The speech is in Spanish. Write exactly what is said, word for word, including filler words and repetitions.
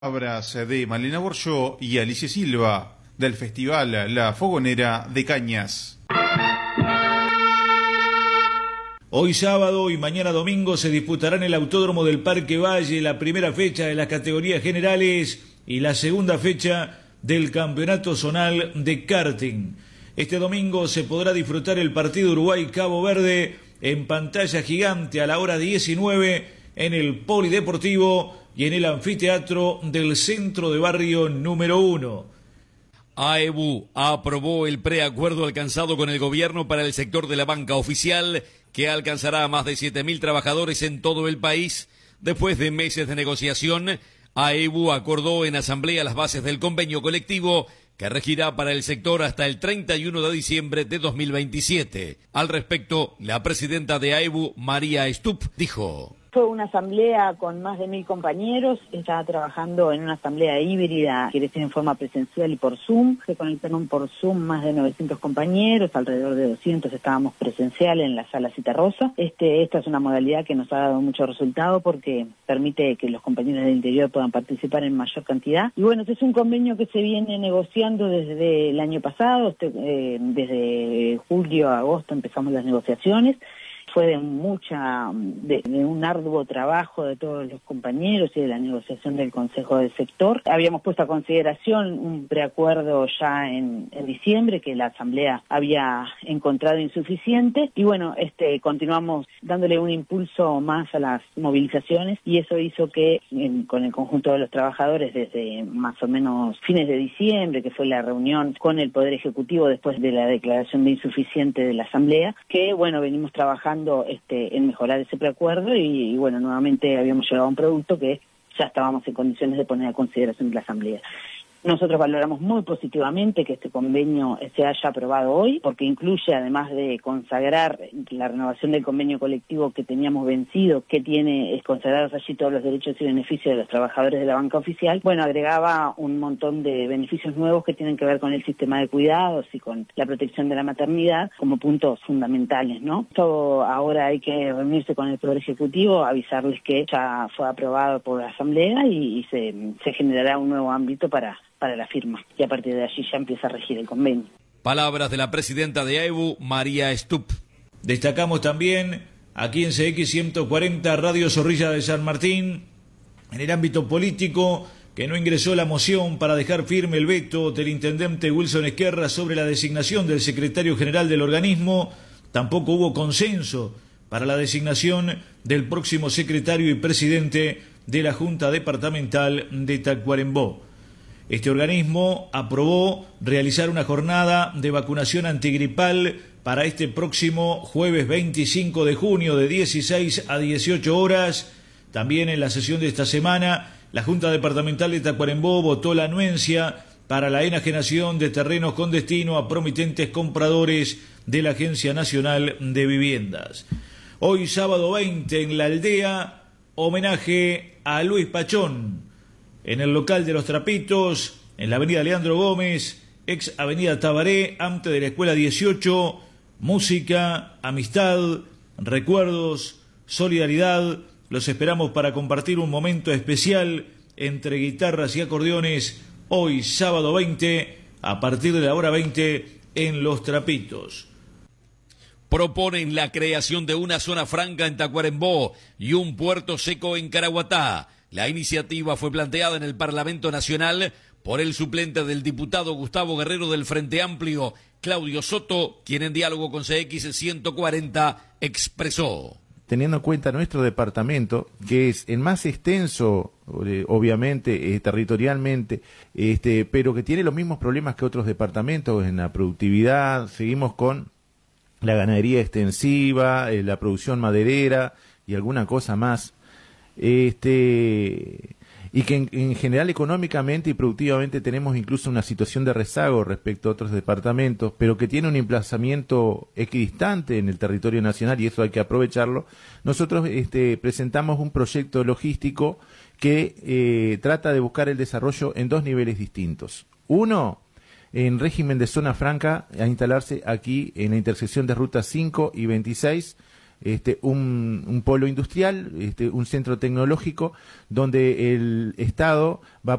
Palabras de Malena Borjó y Alicia Silva del Festival La Fogonera de Cañas. Hoy sábado y mañana domingo se disputará en el Autódromo del Parque Valle la primera fecha de las categorías generales y la segunda fecha del Campeonato Zonal de Karting. Este domingo se podrá disfrutar el partido Uruguay-Cabo Verde en pantalla gigante a la hora diecinueve en el Polideportivo y en el anfiteatro del Centro de Barrio número uno. AEBU aprobó el preacuerdo alcanzado con el gobierno para el sector de la banca oficial, que alcanzará a más de siete mil trabajadores en todo el país. Después de meses de negociación, AEBU acordó en asamblea las bases del convenio colectivo que regirá para el sector hasta el treinta y uno de diciembre de dos mil veintisiete. Al respecto, la presidenta de AEBU, María Stup, dijo: Fue una asamblea con más de mil compañeros, estaba trabajando en una asamblea híbrida, quiere decir en forma presencial y por Zoom. Se conectaron por Zoom más de novecientos compañeros, alrededor de doscientos estábamos presencial en la sala Citarrosa. Este, esta es una modalidad que nos ha dado mucho resultado porque permite que los compañeros del interior puedan participar en mayor cantidad. Y bueno, este es un convenio que se viene negociando desde el año pasado, este, eh, desde julio a agosto empezamos las negociaciones. Fue de mucha, de, de un arduo trabajo de todos los compañeros y de la negociación del Consejo del Sector. Habíamos puesto a consideración un preacuerdo ya en, en diciembre que la Asamblea había encontrado insuficiente y bueno, este continuamos dándole un impulso más a las movilizaciones y eso hizo que en, con el conjunto de los trabajadores desde más o menos fines de diciembre, que fue la reunión con el Poder Ejecutivo después de la declaración de insuficiente de la Asamblea, que bueno, venimos trabajando Este, en mejorar ese preacuerdo y, y bueno, nuevamente habíamos llegado a un producto que ya estábamos en condiciones de poner a consideración de la Asamblea. Nosotros valoramos muy positivamente que este convenio se haya aprobado hoy, porque incluye, además de consagrar la renovación del convenio colectivo que teníamos vencido, que tiene es consagrados allí todos los derechos y beneficios de los trabajadores de la banca oficial, bueno, agregaba un montón de beneficios nuevos que tienen que ver con el sistema de cuidados y con la protección de la maternidad como puntos fundamentales, ¿no? Esto ahora hay que reunirse con el Poder Ejecutivo, avisarles que ya fue aprobado por la Asamblea y, y se, se generará un nuevo ámbito para para la firma, y a partir de allí ya empieza a regir el convenio. Palabras de la presidenta de AEBU, María Stup. Destacamos también aquí en C X ciento cuarenta Radio Zorrilla de San Martín, en el ámbito político, que no ingresó la moción para dejar firme el veto del intendente Wilson Esquerra sobre la designación del secretario general del organismo. Tampoco hubo consenso para la designación del próximo secretario y presidente de la Junta Departamental de Tacuarembó. Este organismo aprobó realizar una jornada de vacunación antigripal para este próximo jueves veinticinco de junio de dieciséis a dieciocho horas. También en la sesión de esta semana, la Junta Departamental de Tacuarembó votó la anuencia para la enajenación de terrenos con destino a promitentes compradores de la Agencia Nacional de Viviendas. Hoy sábado veinte en la aldea, homenaje a Luis Pachón, en el local de Los Trapitos, en la avenida Leandro Gómez, ex avenida Tabaré, antes de la escuela dieciocho, música, amistad, recuerdos, solidaridad. Los esperamos para compartir un momento especial entre guitarras y acordeones, hoy sábado veinte, a partir de la hora veinte, en Los Trapitos. Proponen la creación de una zona franca en Tacuarembó y un puerto seco en Caraguatá. La iniciativa fue planteada en el Parlamento Nacional por el suplente del diputado Gustavo Guerrero del Frente Amplio, Claudio Soto, quien en diálogo con C X ciento cuarenta expresó: teniendo en cuenta nuestro departamento, que es el más extenso, obviamente, eh, territorialmente, este, pero que tiene los mismos problemas que otros departamentos en la productividad. Seguimos con la ganadería extensiva, eh, la producción maderera y alguna cosa más. Este y que en, en general económicamente y productivamente tenemos incluso una situación de rezago respecto a otros departamentos, pero que tiene un emplazamiento equidistante en el territorio nacional y eso hay que aprovecharlo. Nosotros este, presentamos un proyecto logístico que eh, trata de buscar el desarrollo en dos niveles distintos. Uno, en régimen de zona franca, a instalarse aquí en la intersección de rutas cinco y veintiséis, este, un, un polo industrial, este, un centro tecnológico, donde el Estado va